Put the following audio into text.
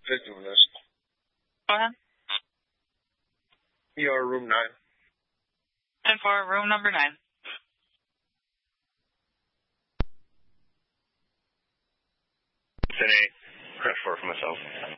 ridiculous. Go ahead. ER room 9. And for room number 9. Crash 4 for myself.